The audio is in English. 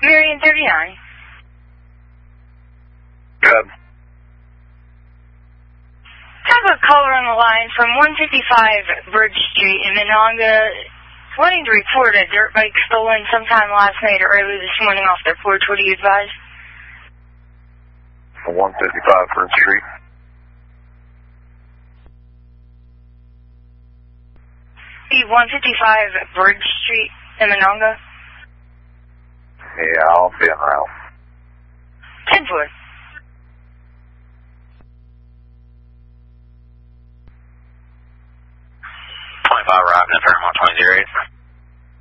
Marion 39. Good. I have a caller on the line from 155 Bridge Street in Monongah wanting to report a dirt bike stolen sometime last night or early this morning off their porch. What do you advise? 155 Bridge Street. The 155 Bridge Street in Monongah? Yeah, I'll be en route. 10-4. Arriving at Fairmont 2008.